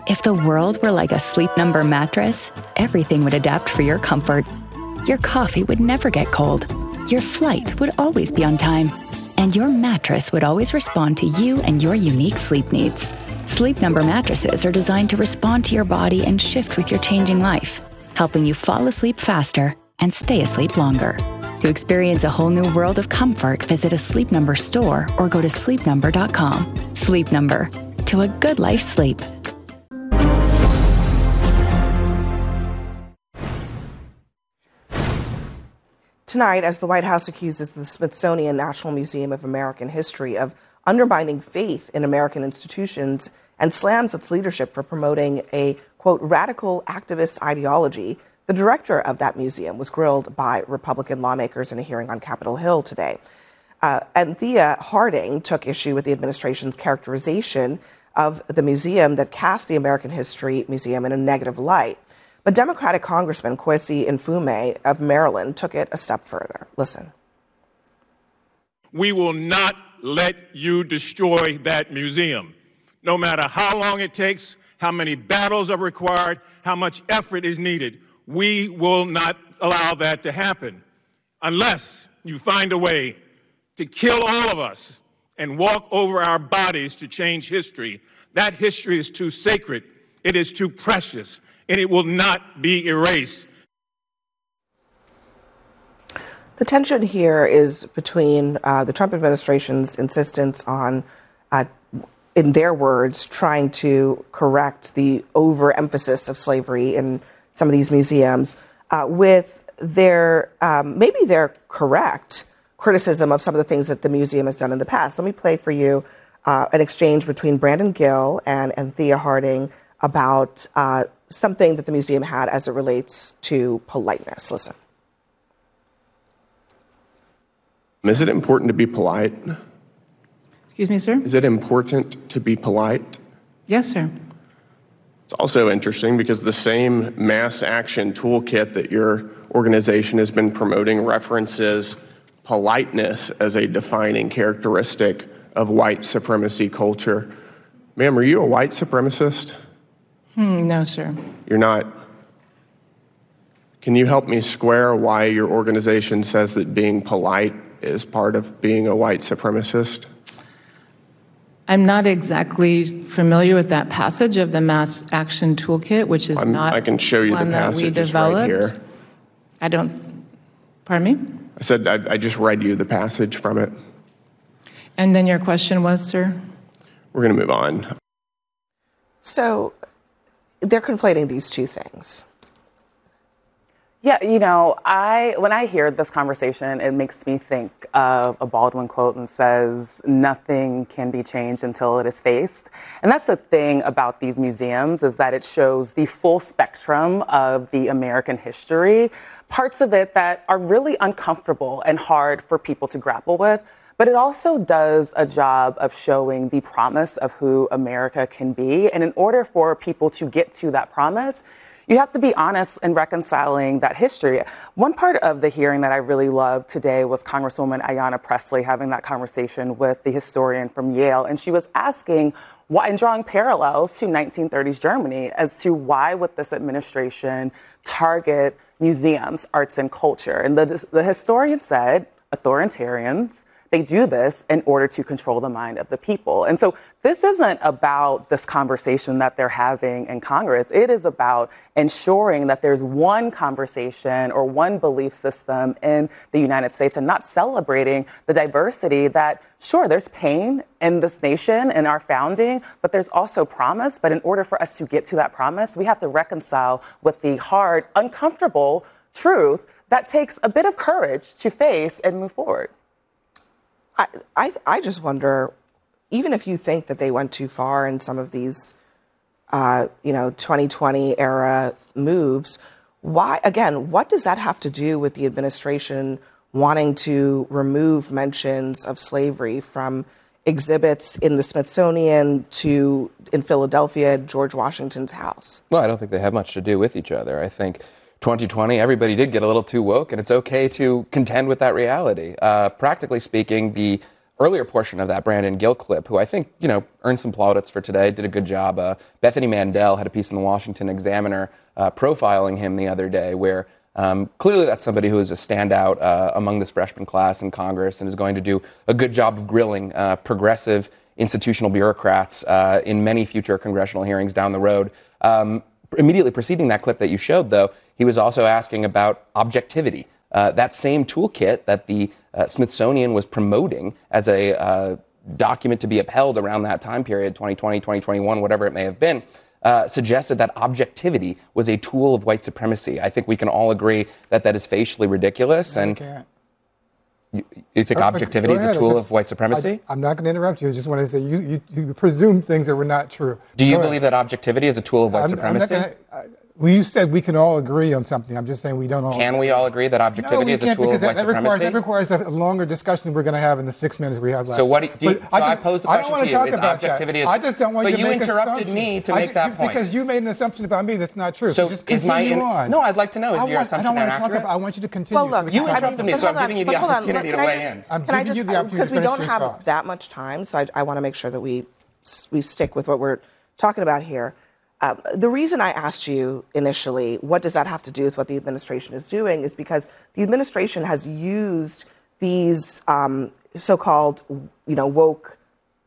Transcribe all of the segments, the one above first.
If the world were like a Sleep Number mattress, everything would adapt for your comfort. Your coffee would never get cold. Your flight would always be on time. And your mattress would always respond to you and your unique sleep needs. Sleep Number mattresses are designed to respond to your body and shift with your changing life, helping you fall asleep faster and stay asleep longer. To experience a whole new world of comfort, visit a Sleep Number store or go to sleepnumber.com. Sleep Number, to a good night's sleep. Tonight, as the White House accuses the Smithsonian National Museum of American History of undermining faith in American institutions and slams its leadership for promoting a, quote, radical activist ideology, the director of that museum was grilled by Republican lawmakers in a hearing on Capitol Hill today. Anthea Harding took issue with the administration's characterization of the museum that casts the American History Museum in a negative light. But Democratic Congressman Kwesi Mfume of Maryland took it a step further. Listen. We will not let you destroy that museum. No matter how long it takes, how many battles are required, how much effort is needed, we will not allow that to happen unless you find a way to kill all of us and walk over our bodies to change history. That history is too sacred, it is too precious, and it will not be erased. The tension here is between the Trump administration's insistence on, in their words, trying to correct the overemphasis of slavery in some of these museums, with their, maybe their correct criticism of some of the things that the museum has done in the past. Let me play for you an exchange between Brandon Gill and Anthea Harding about something that the museum had as it relates to politeness. Listen. Is it important to be polite? Excuse me, sir? Is it important to be polite? Yes, sir. It's also interesting because the same mass action toolkit that your organization has been promoting references politeness as a defining characteristic of white supremacy culture. Ma'am, are you a white supremacist? No, sir. You're not. Can you help me square why your organization says that being polite is part of being a white supremacist? I'm not exactly familiar with that passage of the Mass Action Toolkit, which is not I can show you the passage. It's right here. I don't, pardon me? I said I just read you the passage from it. And then your question was, sir? We're going to move on. So they're conflating these two things. Yeah, you know, when I hear this conversation, it makes me think of a Baldwin quote that says, nothing can be changed until it is faced. And that's the thing about these museums, is that it shows the full spectrum of the American history, parts of it that are really uncomfortable and hard for people to grapple with. But it also does a job of showing the promise of who America can be. And in order for people to get to that promise, you have to be honest in reconciling that history. One part of the hearing that I really loved today was Congresswoman Ayanna Pressley having that conversation with the historian from Yale. And she was asking why, and drawing parallels to 1930s Germany as to why would this administration target museums, arts, and culture. And the historian said, authoritarians, they do this in order to control the mind of the people. And so this isn't about this conversation that they're having in Congress. It is about ensuring that there's one conversation or one belief system in the United States and not celebrating the diversity that, sure, there's pain in this nation and our founding, but there's also promise. But in order for us to get to that promise, we have to reconcile with the hard, uncomfortable truth that takes a bit of courage to face and move forward. I just wonder, even if you think that they went too far in some of these, 2020 era moves, why, again, what does that have to do with the administration wanting to remove mentions of slavery from exhibits in the Smithsonian to, in Philadelphia, George Washington's house? Well, I don't think they have much to do with each other. I think 2020, everybody did get a little too woke, and it's okay to contend with that reality. Practically speaking, the earlier portion of that Brandon Gill clip, who I think, earned some plaudits for today, did a good job. Bethany Mandel had a piece in the Washington Examiner profiling him the other day where clearly that's somebody who is a standout among this freshman class in Congress and is going to do a good job of grilling progressive institutional bureaucrats in many future congressional hearings down the road. Immediately preceding that clip that you showed, though, he was also asking about objectivity. That same toolkit that the Smithsonian was promoting as a document to be upheld around that time period, 2020, 2021, whatever it may have been, suggested that objectivity was a tool of white supremacy. I think we can all agree that that is facially ridiculous. And you think objectivity is a tool of white supremacy? I'm not going to interrupt you. I just want to say you presume things that were not true. Do you believe that objectivity is a tool of white supremacy? Well, you said we can all agree on something. I'm just saying we don't all. Can we all agree that objectivity is a tool of white supremacy? That requires a longer discussion we're going to have in the 6 minutes we have left. So I posed the question to you, is objectivity a tool? I just don't want you to make assumptions. But you interrupted me to make that point. Because you made an assumption about me that's not true. So just continue on. No, I'd like to know, is your assumption inaccurate? I want you to continue. Well, look, you interrupted me, so I'm giving you the opportunity to weigh in. I'm giving you the opportunity to finish your thoughts. Because we don't have that much time, so I want to make sure that we stick with what we're talking about here. The reason I asked you initially, what does that have to do with what the administration is doing, is because the administration has used these so-called, woke,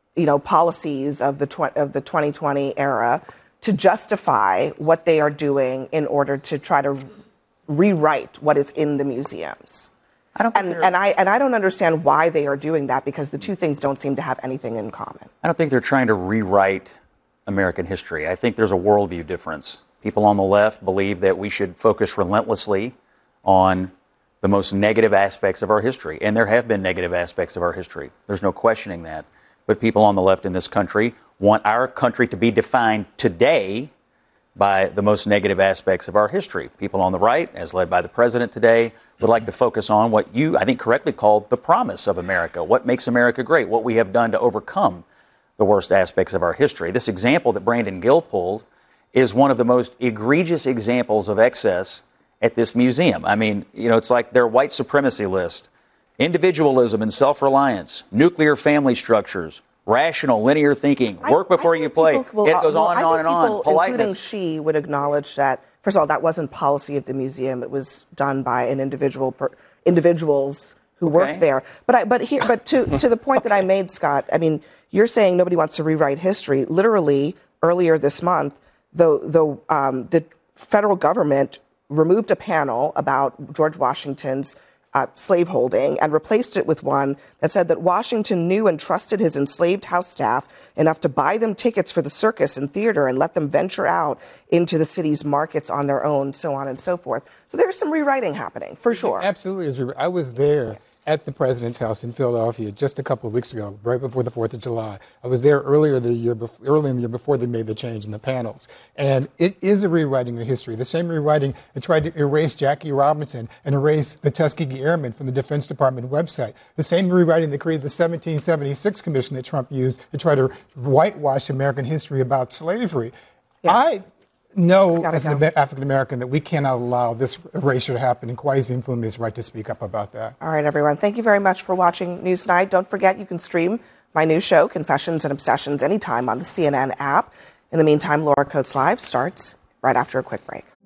policies of the 2020 era to justify what they are doing in order to try to rewrite what is in the museums. I don't understand why they are doing that, because the two things don't seem to have anything in common. I don't think they're trying to rewrite American history. I think there's a worldview difference. People on the left believe that we should focus relentlessly on the most negative aspects of our history. And there have been negative aspects of our history. There's no questioning that. But people on the left in this country want our country to be defined today by the most negative aspects of our history. People on the right, as led by the president today, would like to focus on what you, I think, correctly called the promise of America, what makes America great, what we have done to overcome the worst aspects of our history. This example that Brandon Gill pulled is one of the most egregious examples of excess at this museum. I mean, it's like their white supremacy list. Individualism and self-reliance, nuclear family structures, rational, linear thinking, work before you play. It goes on and on and on. Politeness. Including she would acknowledge that, first of all, that wasn't policy of the museum. It was done by an individuals who worked there. But to the point that I made, Scott, I mean, you're saying nobody wants to rewrite history. Literally, earlier this month, the federal government removed a panel about George Washington's slaveholding and replaced it with one that said that Washington knew and trusted his enslaved house staff enough to buy them tickets for the circus and theater and let them venture out into the city's markets on their own, so on and so forth. So there's some rewriting happening, for sure. Absolutely. I was there at the president's house in Philadelphia just a couple of weeks ago, right before the 4th of July. I was there early in the year before they made the change in the panels. And it is a rewriting of history. The same rewriting that tried to erase Jackie Robinson and erase the Tuskegee Airmen from the Defense Department website. The same rewriting that created the 1776 commission that Trump used to try to whitewash American history about slavery. Yeah. I know, as an African-American, that we cannot allow this erasure to happen, and Kweisi Mfume is right to speak up about that. All right, everyone. Thank you very much for watching Newsnight. Don't forget, you can stream my new show, Confessions and Obsessions, anytime on the CNN app. In the meantime, Laura Coates Live starts right after a quick break.